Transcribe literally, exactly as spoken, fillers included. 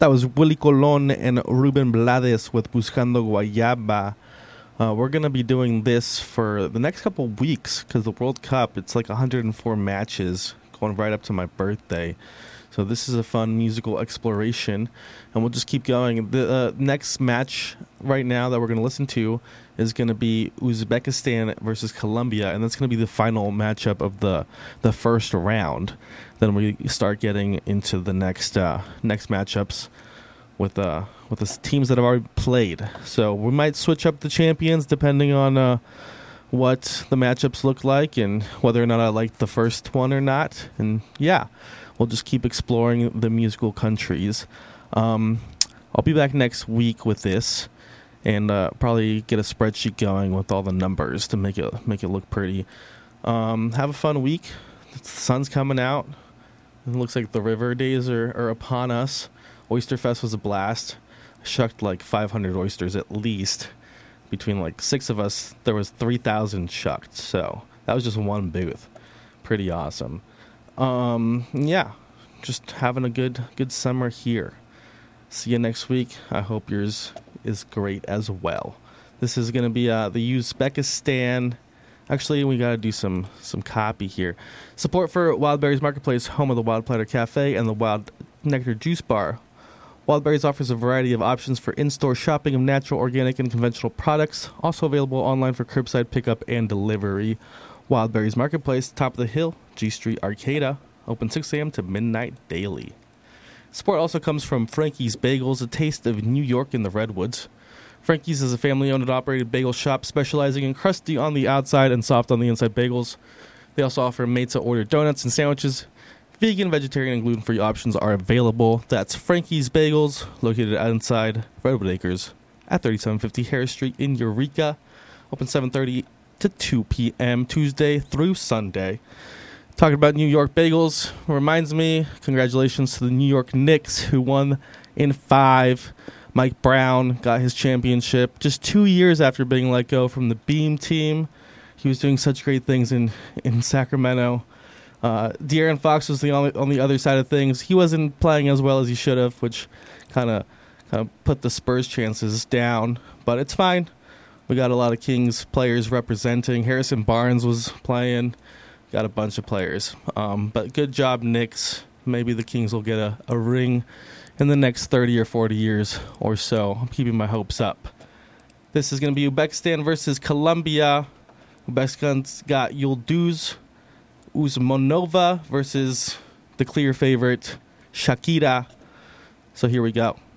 That was Willie Colon and Ruben Blades with Buscando Guayaba. Uh, we're going to be doing this for the next couple of weeks because the World Cup, it's like one hundred four matches going right up to my birthday. So this is a fun musical exploration, and we'll just keep going. The uh, next match right now that we're going to listen to is going to be Uzbekistan versus Colombia, and that's going to be the final matchup of the the first round. Then we start getting into the next uh, next matchups with uh with the teams that have already played. So we might switch up the champions depending on uh, what the matchups look like and whether or not I like the first one or not. And yeah, we'll just keep exploring the musical countries. Um, I'll be back next week with this, and uh, probably get a spreadsheet going with all the numbers to make it make it look pretty. Um, have a fun week. The sun's coming out. It looks like the river days are, are upon us. Oyster Fest was a blast. I shucked like five hundred oysters at least. Between like six of us, there was three thousand shucked. So that was just one booth. Pretty awesome. Um, yeah, just having a good good summer here. See you next week. I hope yours is great as well. This is going to be uh, the Uzbekistan. Actually, we got to do some some copy here. Support for Wild Berries Marketplace, home of the Wild Platter Cafe and the Wild Nectar Juice Bar. Wild Berries offers a variety of options for in-store shopping of natural, organic, and conventional products. Also available online for curbside pickup and delivery. Wild Berries Marketplace, top of the hill, G Street, Arcata. Open six a.m. to midnight daily. Support also comes from Frankie's Bagels, a taste of New York in the Redwoods. Frankie's is a family-owned and operated bagel shop specializing in crusty on the outside and soft on the inside bagels. They also offer made-to-order donuts and sandwiches. Vegan, vegetarian, and gluten-free options are available. That's Frankie's Bagels, located outside Redwood Acres at thirty-seven fifty Harris Street in Eureka. Open seven thirty to two p.m. Tuesday through Sunday. Talking about New York bagels reminds me, congratulations to the New York Knicks, who won in five. Mike Brown got his championship just two years after being let go from the Beam team. He was doing such great things in, in Sacramento. Uh, De'Aaron Fox was the only, on the other side of things. He wasn't playing as well as he should have, which kind of kind of put the Spurs' chances down. But it's fine. We got a lot of Kings players representing. Harrison Barnes was playing. Got a bunch of players. Um, but good job, Knicks. Maybe the Kings will get a, a ring in the next thirty or forty years or so. I'm keeping my hopes up. This is going to be Uzbekistan versus Colombia. Uzbekistan's got Yulduz Usmanova versus the clear favorite, Shakira. So here we go.